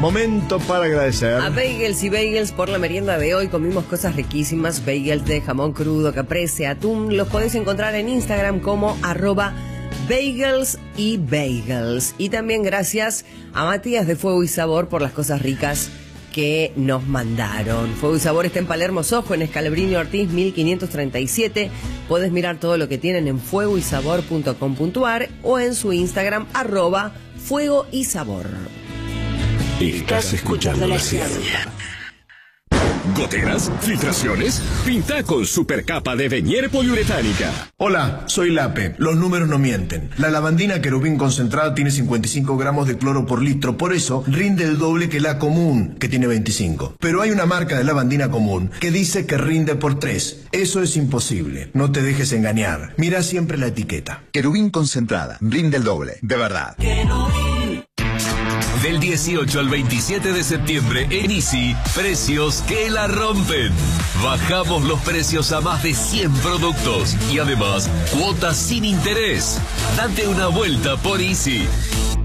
Momento para agradecer a Bagels y Bagels por la merienda de hoy. Comimos cosas riquísimas, bagels de jamón crudo, caprese, atún. Los podés encontrar en Instagram como @Bagels y Bagels. Y también gracias a Matías de Fuego y Sabor por las cosas ricas que nos mandaron. Fuego y Sabor está en Palermo Sojo, en Scalabrini Ortiz 1537. Podés mirar todo lo que tienen en fuegoysabor.com.ar o en su Instagram @Fuego y Sabor. Estás escuchando la ciencia. ¿Goteras? ¿Filtraciones? Pinta con supercapa de Venier poliuretánica. Hola, soy Lape. Los números no mienten. La lavandina querubín concentrada tiene 55 gramos de cloro por litro. Por eso rinde el doble que la común, que tiene 25. Pero hay una marca de lavandina común que dice que rinde por 3. Eso es imposible. No te dejes engañar. Mira siempre la etiqueta. Querubín concentrada. Rinde el doble. De verdad. Del 18 al 27 de septiembre en Easy, precios que la rompen. Bajamos los precios a más de 100 productos y además cuotas sin interés. Date una vuelta por Easy.